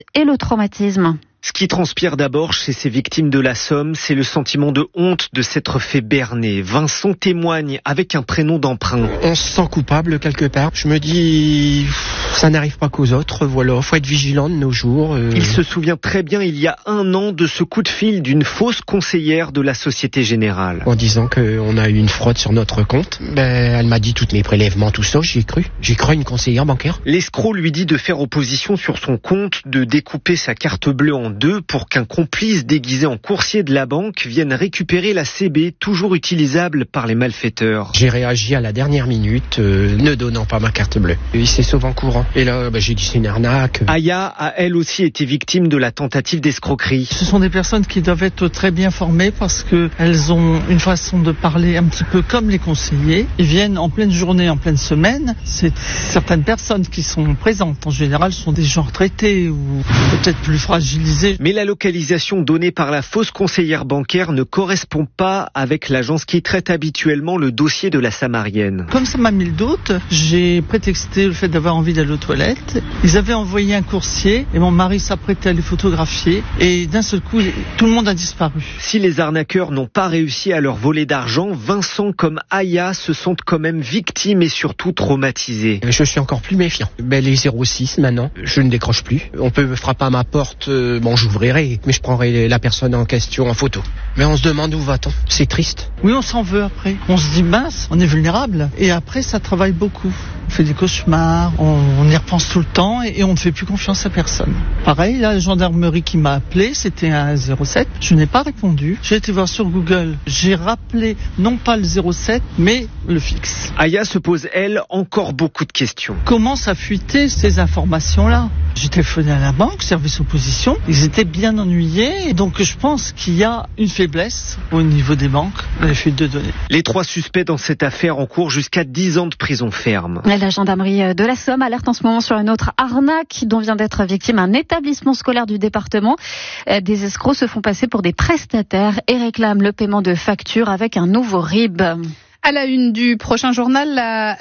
et le traumatisme. Ce qui transpire d'abord chez ces victimes de la Somme, c'est le sentiment de honte de s'être fait berner. Vincent témoigne avec un prénom d'emprunt. On se sent coupable quelque part. Je me dis, ça n'arrive pas qu'aux autres, voilà. Faut être vigilant de nos jours. Il se souvient très bien, il y a 1 an, de ce coup de fil d'une fausse conseillère de la Société Générale. En disant qu'on a eu une fraude sur notre compte, elle m'a dit tous mes prélèvements, tout ça, j'y ai cru. J'ai cru une conseillère bancaire. L'escroc lui dit de faire opposition sur son compte, de découper sa carte bleue en 2 pour qu'un complice déguisé en coursier de la banque vienne récupérer la CB toujours utilisable par les malfaiteurs. J'ai réagi à la dernière minute, ne donnant pas ma carte bleue. Il s'est sauvé en courant. Et là, j'ai dit c'est une arnaque. Aya a elle aussi été victime de la tentative d'escroquerie. Ce sont des personnes qui doivent être très bien formées parce qu'elles ont une façon de parler un petit peu comme les conseillers. Ils viennent en pleine journée, en pleine semaine. C'est certaines personnes qui sont présentes. En général, sont des gens retraités ou peut-être plus fragilisés. Mais la localisation donnée par la fausse conseillère bancaire ne correspond pas avec l'agence qui traite habituellement le dossier de la Samarienne. Comme ça m'a mis le doute, j'ai prétexté le fait d'avoir envie d'aller aux toilettes. Ils avaient envoyé un coursier et mon mari s'apprêtait à les photographier et d'un seul coup, tout le monde a disparu. Si les arnaqueurs n'ont pas réussi à leur voler d'argent, Vincent comme Aya se sentent quand même victimes et surtout traumatisés. Je suis encore plus méfiant. Les 06 maintenant, je ne décroche plus. On peut frapper à ma porte, j'ouvrirai, mais je prendrai la personne en question en photo. Mais on se demande où va-t-on. C'est triste. Oui, on s'en veut après. On se dit mince, on est vulnérable. Et après, ça travaille beaucoup. On fait des cauchemars, on y repense tout le temps et on ne fait plus confiance à personne. Pareil, la gendarmerie qui m'a appelé, c'était un 07. Je n'ai pas répondu. J'ai été voir sur Google. J'ai rappelé non pas le 07, mais le fixe. Aya se pose, elle, encore beaucoup de questions. Comment ça fuitait ces informations-là ? J'ai téléphoné à la banque, service opposition. Ils étaient bien ennuyés. Donc je pense qu'il y a une faiblesse au niveau des banques, les fuites de données. Les 3 suspects dans cette affaire encourent jusqu'à 10 ans de prison ferme. La gendarmerie de la Somme alerte en ce moment sur une autre arnaque dont vient d'être victime un établissement scolaire du département. Des escrocs se font passer pour des prestataires et réclament le paiement de factures avec un nouveau RIB. À la une du prochain journal, à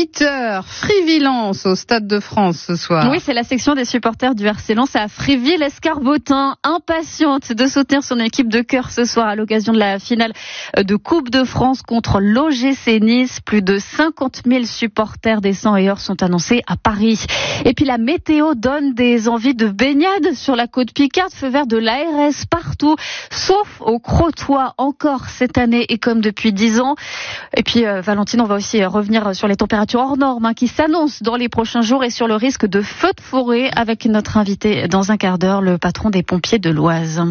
8h, Frivilance au Stade de France ce soir. Oui, c'est la section des supporters du RC Lens à Fréville-Escarbotin, impatiente de soutenir son équipe de cœur ce soir à l'occasion de la finale de Coupe de France contre l'OGC Nice. Plus de 50 000 supporters des 100 et or sont annoncés à Paris. Et puis la météo donne des envies de baignade sur la côte Picarde, feu vert de l'ARS partout, sauf au Crotoy encore cette année et comme depuis 10 ans. Et puis Valentine, on va aussi revenir sur les températures hors normes qui s'annoncent dans les prochains jours et sur le risque de feu de forêt avec notre invité dans un quart d'heure, le patron des pompiers de l'Oise.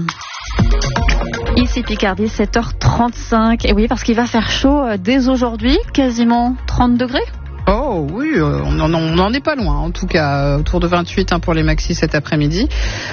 Ici Picardie, 7h35. Et oui, parce qu'il va faire chaud dès aujourd'hui, quasiment 30 degrés. Oh oui, on n'en est pas loin, en tout cas autour de 28 pour les maxis cet après-midi,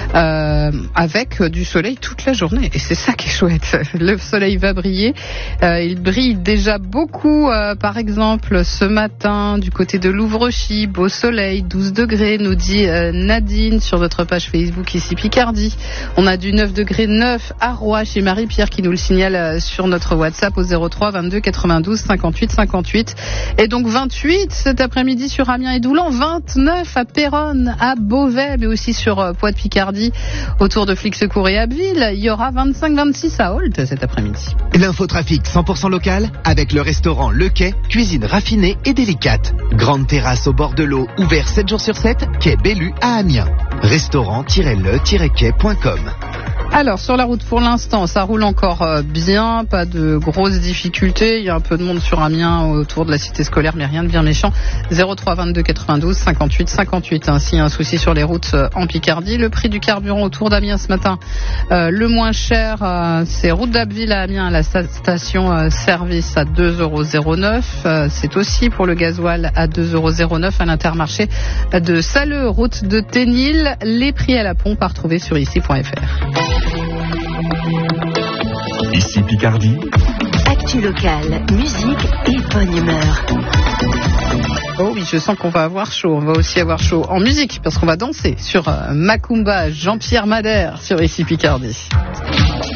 avec du soleil toute la journée, et c'est ça qui est chouette. Le soleil va briller, il brille déjà beaucoup, par exemple ce matin du côté de Louvrechy, beau soleil, 12 degrés, nous dit Nadine sur notre page Facebook ici Picardie. On a du 9 degrés 9 à Roy chez Marie-Pierre qui nous le signale sur notre WhatsApp au 03 22 92 58 58, et donc 28 cet après-midi sur Amiens et Doulan, 29 à Péronne, à Beauvais, mais aussi sur Poix-de-Picardie, autour de Flixecourt et Abbeville. Il y aura 25-26 à Holt cet après-midi. L'infotrafic 100% local avec le restaurant Le Quai, cuisine raffinée et délicate. Grande terrasse au bord de l'eau, ouvert 7 jours sur 7, quai Bellu à Amiens. Restaurant-le-quai.com. Alors, sur la route pour l'instant, ça roule encore bien, pas de grosses difficultés. Il y a un peu de monde sur Amiens autour de la cité scolaire, mais rien de bien méchant. 03 22 92 58 58. Ainsi, un souci sur les routes en Picardie. Le prix du carburant autour d'Amiens ce matin, le moins cher, c'est route d'Abbeville à Amiens, la station service à 2,09 €. C'est aussi pour le gasoil à 2,09 € à l'Intermarché de Salleux, route de Ténil. Les prix à la pompe à retrouver sur ici.fr. Ici Picardie. Actu locale, musique et bonne humeur. Oh oui, je sens qu'on va avoir chaud. On va aussi avoir chaud en musique parce qu'on va danser sur Macumba, Jean-Pierre Madère sur Ici Picardie.